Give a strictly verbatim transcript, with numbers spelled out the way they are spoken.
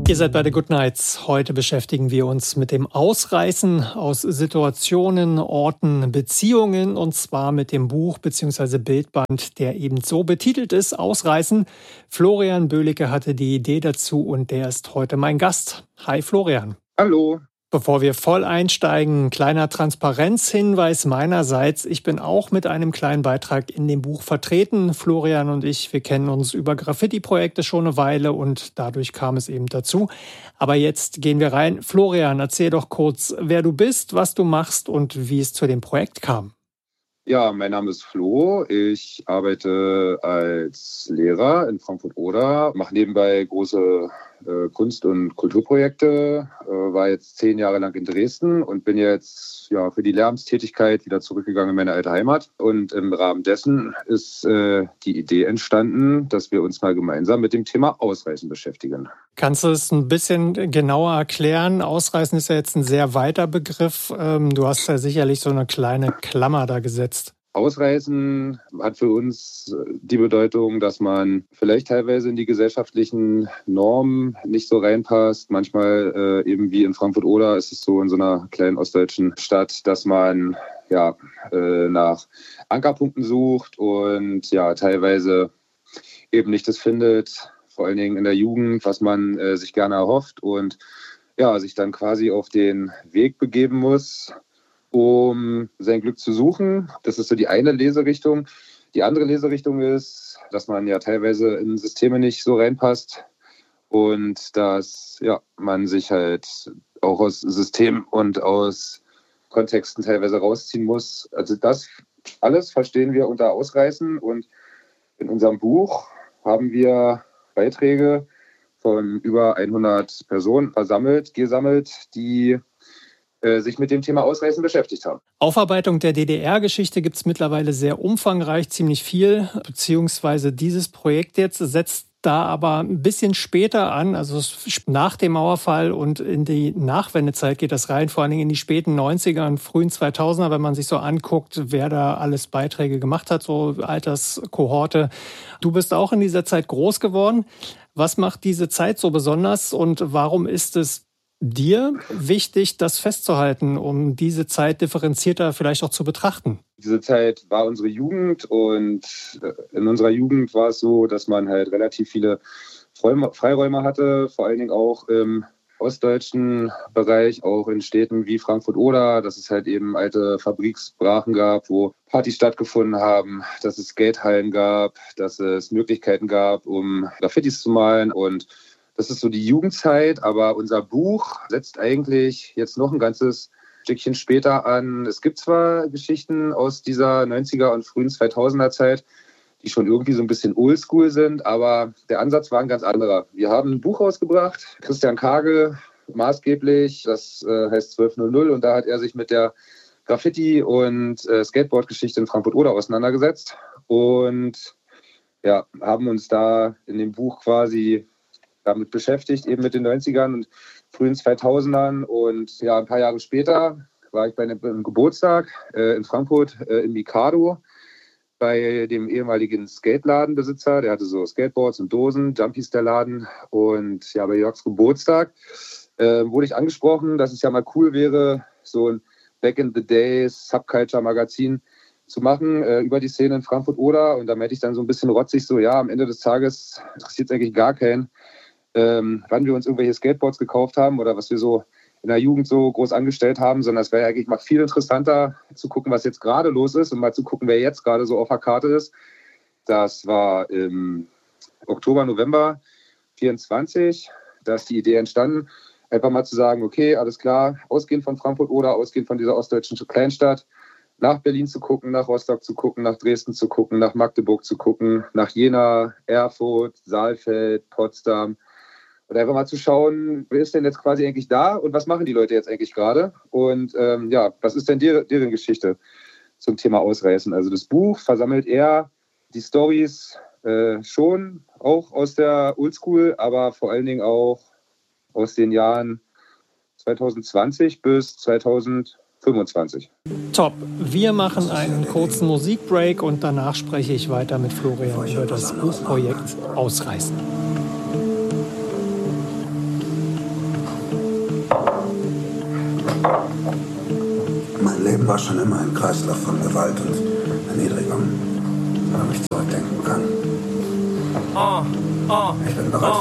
Ihr seid bei The Good Nights. Heute beschäftigen wir uns mit dem Ausreißen aus Situationen, Orten, Beziehungen und zwar mit dem Buch bzw. Bildband, der eben so betitelt ist, Ausreißen. Florian Böhlicke hatte die Idee dazu und der ist heute mein Gast. Hi Florian. Hallo. Bevor wir voll einsteigen, ein kleiner Transparenzhinweis meinerseits. Ich bin auch mit einem kleinen Beitrag in dem Buch vertreten. Florian und ich, wir kennen uns über Graffiti-Projekte schon eine Weile und dadurch kam es eben dazu. Aber jetzt gehen wir rein. Florian, erzähl doch kurz, wer du bist, was du machst und wie es zu dem Projekt kam. Ja, mein Name ist Flo. Ich arbeite als Lehrer in Frankfurt-Oder, mache nebenbei große äh, Kunst- und Kulturprojekte, äh, war jetzt zehn Jahre lang in Dresden und bin jetzt ja für die Lehramtstätigkeit wieder zurückgegangen in meine alte Heimat. Und im Rahmen dessen ist äh, die Idee entstanden, dass wir uns mal gemeinsam mit dem Thema Ausreißen beschäftigen. Kannst du es ein bisschen genauer erklären? Ausreißen ist ja jetzt ein sehr weiter Begriff. Du hast ja sicherlich so eine kleine Klammer da gesetzt. Ausreißen hat für uns die Bedeutung, dass man vielleicht teilweise in die gesellschaftlichen Normen nicht so reinpasst. Manchmal äh, eben wie in Frankfurt-Oder ist es so in so einer kleinen ostdeutschen Stadt, dass man ja äh, nach Ankerpunkten sucht und ja teilweise eben nicht das findet, vor allen Dingen in der Jugend, was man äh, sich gerne erhofft und ja, sich dann quasi auf den Weg begeben muss, um sein Glück zu suchen. Das ist so die eine Leserichtung. Die andere Leserichtung ist, dass man ja teilweise in Systeme nicht so reinpasst und dass ja, man sich halt auch aus Systemen und aus Kontexten teilweise rausziehen muss. Also das alles verstehen wir unter Ausreißen und in unserem Buch haben wir Beiträge von über hundert Personen versammelt, gesammelt, die äh, sich mit dem Thema Ausreißen beschäftigt haben. Aufarbeitung der D D R-Geschichte gibt es mittlerweile sehr umfangreich, ziemlich viel, beziehungsweise dieses Projekt jetzt setzt da aber ein bisschen später an, also nach dem Mauerfall und in die Nachwendezeit geht das rein, vor allen Dingen in die späten neunziger und frühen zweitausender, wenn man sich so anguckt, wer da alles Beiträge gemacht hat, so Alterskohorte. Du bist auch in dieser Zeit groß geworden. Was macht diese Zeit so besonders und warum ist es dir wichtig, das festzuhalten, um diese Zeit differenzierter vielleicht auch zu betrachten? Diese Zeit war unsere Jugend und in unserer Jugend war es so, dass man halt relativ viele Freiräume hatte, vor allen Dingen auch im ostdeutschen Bereich, auch in Städten wie Frankfurt-Oder, dass es halt eben alte Fabriksbrachen gab, wo Partys stattgefunden haben, dass es Skatehallen gab, dass es Möglichkeiten gab, um Graffitis zu malen und das ist so die Jugendzeit, aber unser Buch setzt eigentlich jetzt noch ein ganzes Stückchen später an. Es gibt zwar Geschichten aus dieser neunziger und frühen zweitausender Zeit, die schon irgendwie so ein bisschen oldschool sind, aber der Ansatz war ein ganz anderer. Wir haben ein Buch rausgebracht, Christian Kagel maßgeblich, das äh, heißt zwölfhundert und da hat er sich mit der Graffiti- und äh, Skateboard-Geschichte in Frankfurt-Oder auseinandergesetzt und ja, haben uns da in dem Buch quasi damit beschäftigt, eben mit den neunzigern und frühen zweitausendern. Und ja, ein paar Jahre später war ich bei einem Geburtstag äh, in Frankfurt äh, im Mikado bei dem ehemaligen Skateladenbesitzer. Der hatte so Skateboards und Dosen, Jumpies der Laden. Und ja, bei Jörgs Geburtstag äh, wurde ich angesprochen, dass es ja mal cool wäre, so ein Back in the Days Subculture-Magazin zu machen äh, über die Szene in Frankfurt-Oder. Und da meinte ich dann so ein bisschen rotzig so, ja, am Ende des Tages interessiert es eigentlich gar keinen, Ähm, wann wir uns irgendwelche Skateboards gekauft haben oder was wir so in der Jugend so groß angestellt haben, sondern es wäre eigentlich mal viel interessanter zu gucken, was jetzt gerade los ist und mal zu gucken, wer jetzt gerade so auf der Karte ist. Das war im Oktober, November vierundzwanzig, da ist die Idee entstanden, einfach mal zu sagen, okay, alles klar, ausgehend von Frankfurt-Oder, ausgehend von dieser ostdeutschen Kleinstadt, nach Berlin zu gucken, nach Rostock zu gucken, nach Dresden zu gucken, nach Magdeburg zu gucken, nach Jena, Erfurt, Saalfeld, Potsdam. Und einfach mal zu schauen, wer ist denn jetzt quasi eigentlich da und was machen die Leute jetzt eigentlich gerade? Und ähm, ja, was ist denn deren, deren Geschichte zum Thema Ausreißen? Also das Buch versammelt eher die Storys äh, schon auch aus der Oldschool, aber vor allen Dingen auch aus den Jahren zweitausendzwanzig bis zweitausendfünfundzwanzig. Top. Wir machen einen kurzen Musikbreak und danach spreche ich weiter mit Florian über das Buchprojekt Ausreißen. Mein Leben war schon immer ein Kreislauf von Gewalt und Erniedrigung, wenn ich zurückdenken kann. Ich bin bereit